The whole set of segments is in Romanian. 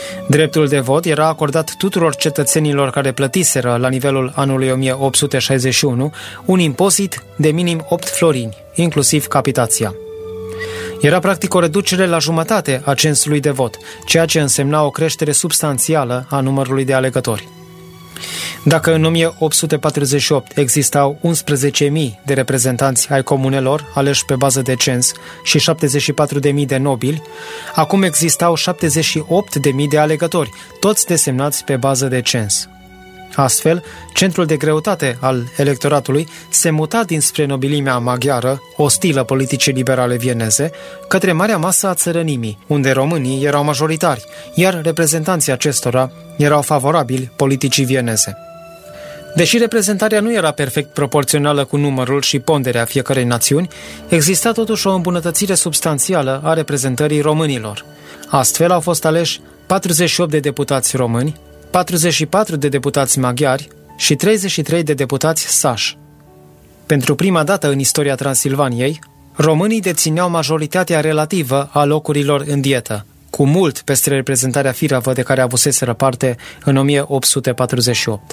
Dreptul de vot era acordat tuturor cetățenilor care plătiseră la nivelul anului 1861 un impozit de minim 8 florini, inclusiv capitația. Era practic o reducere la jumătate a censului de vot, ceea ce însemna o creștere substanțială a numărului de alegători. Dacă în 1848 existau 11.000 de reprezentanți ai comunelor aleși pe bază de cens și 74.000 de nobili, acum existau 78.000 de alegători, toți desemnați pe bază de cens. Astfel, centrul de greutate al electoratului se muta dinspre nobilimea maghiară, ostilă politicii liberale vieneze, către marea masă a țărănimii, unde românii erau majoritari, iar reprezentanții acestora erau favorabili politicii vieneze. Deși reprezentarea nu era perfect proporțională cu numărul și ponderea fiecărei națiuni, exista totuși o îmbunătățire substanțială a reprezentării românilor. Astfel au fost aleși 48 de deputați români, 44 de deputați maghiari și 33 de deputați sași. Pentru prima dată în istoria Transilvaniei, românii dețineau majoritatea relativă a locurilor în dietă, cu mult peste reprezentarea firavă de care avuseseră parte în 1848.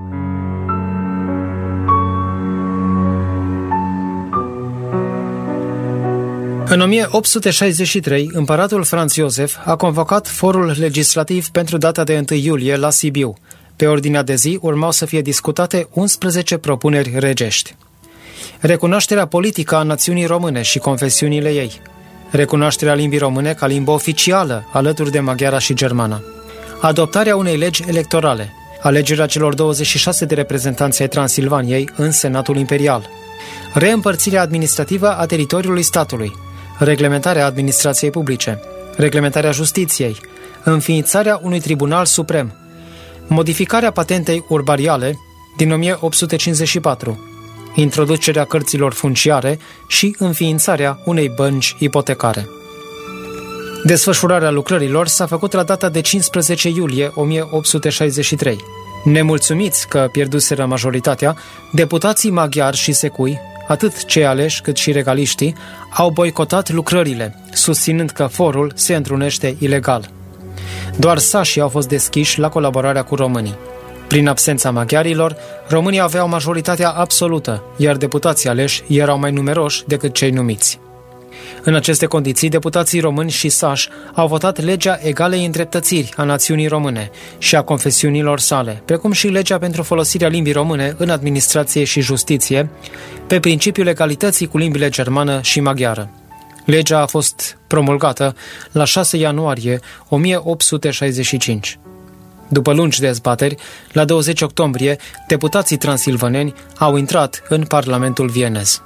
În 1863, împăratul Franz Iosef a convocat forul legislativ pentru data de 1 iulie la Sibiu. Pe ordinea de zi urmau să fie discutate 11 propuneri regești. Recunoașterea politică a națiunii române și confesiunile ei. Recunoașterea limbii române ca limbă oficială alături de maghiara și germana. Adoptarea unei legi electorale. Alegerea celor 26 de reprezentanți ai Transilvaniei în Senatul Imperial. Reîmpărțirea administrativă a teritoriului statului. Reglementarea administrației publice, reglementarea justiției, înființarea unui tribunal suprem, modificarea patentei urbariale din 1854, introducerea cărților funciare și înființarea unei bănci ipotecare. Desfășurarea lucrărilor s-a făcut la data de 15 iulie 1863. Nemulțumiți că pierduseră majoritatea, deputații maghiari și secui, atât cei aleși cât și regaliștii, au boicotat lucrările, susținând că forul se întrunește ilegal. Doar sașii au fost deschiși la colaborarea cu românii. Prin absența maghiarilor, românii aveau majoritatea absolută, iar deputații aleși erau mai numeroși decât cei numiți. În aceste condiții, deputații români și sași au votat legea egalei îndreptățiri a națiunii române și a confesiunilor sale, precum și legea pentru folosirea limbii române în administrație și justiție, pe principiul egalității cu limbile germană și maghiară. Legea a fost promulgată la 6 ianuarie 1865. După lungi dezbateri, la 20 octombrie, deputații transilvaneni au intrat în Parlamentul vienez.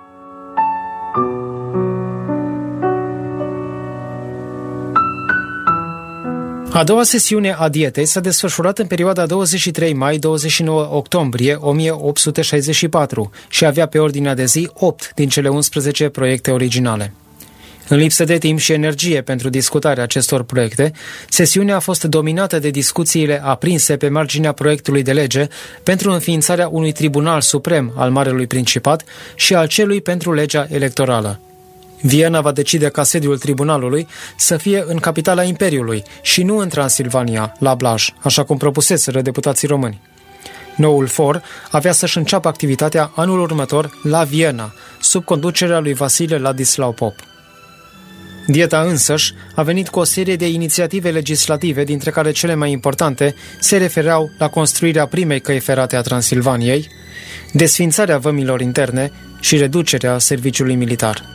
A doua sesiune a dietei s-a desfășurat în perioada 23 mai-29 octombrie 1864 și avea pe ordinea de zi 8 din cele 11 proiecte originale. În lipsă de timp și energie pentru discutarea acestor proiecte, sesiunea a fost dominată de discuțiile aprinse pe marginea proiectului de lege pentru înființarea unui tribunal suprem al Marelui Principat și al celui pentru legea electorală. Viena va decide ca sediul tribunalului să fie în capitala Imperiului și nu în Transilvania, la Blaj, așa cum propuseseră deputații români. Noul for avea să-și înceapă activitatea anul următor la Viena, sub conducerea lui Vasile Ladislau Pop. Dieta însăși a venit cu o serie de inițiative legislative, dintre care cele mai importante se refereau la construirea primei căi ferate a Transilvaniei, desființarea vămilor interne și reducerea serviciului militar.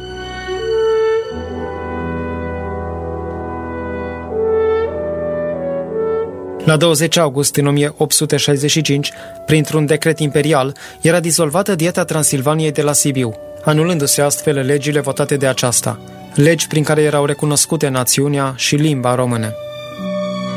La 20 august în 1865, printr-un decret imperial, era dizolvată Dieta Transilvaniei de la Sibiu, anulându-se astfel legile votate de aceasta, legi prin care erau recunoscute națiunea și limba română.